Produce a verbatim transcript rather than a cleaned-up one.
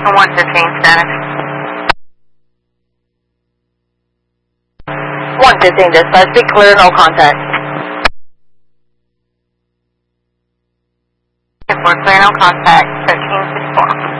one fifteen status. one fifteen dispatch, be clear, no contact. Four clear, no contact, thirteen sixty-four.